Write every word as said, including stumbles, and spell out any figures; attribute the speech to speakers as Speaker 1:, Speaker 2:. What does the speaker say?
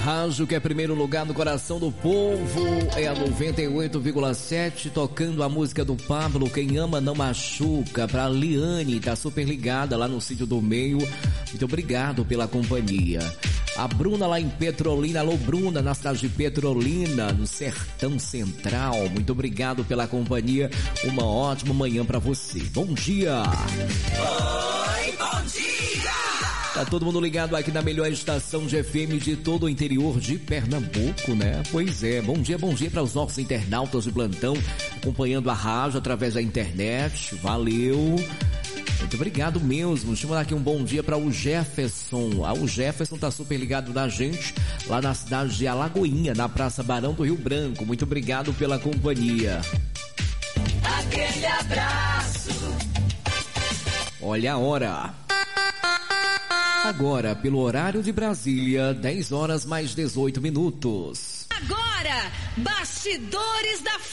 Speaker 1: rádio que é primeiro lugar no coração do povo é a noventa e oito vírgula sete, tocando a música do Pablo, Quem Ama Não Machuca, pra Liane, tá super ligada lá no Sítio do Meio. Muito obrigado pela companhia. A Bruna lá em Petrolina, alô Bruna, na cidade de Petrolina, no Sertão Central. Muito obrigado pela companhia. Uma ótima manhã pra você. Bom dia.
Speaker 2: Oi, bom dia.
Speaker 1: Tá todo mundo ligado aqui na melhor estação de F M de todo o interior de Pernambuco, né? Pois é, bom dia, bom dia para os nossos internautas de plantão, acompanhando a rádio através da internet. Valeu. Muito obrigado mesmo. Deixa eu mandar aqui um bom dia para o Jefferson. Ah, o Jefferson tá super ligado na gente, lá na cidade de Alagoinha, na Praça Barão do Rio Branco. Muito obrigado pela companhia.
Speaker 2: Aquele abraço.
Speaker 1: Olha a hora. Agora, pelo horário de Brasília, dez horas mais dezoito minutos.
Speaker 3: Agora, bastidores da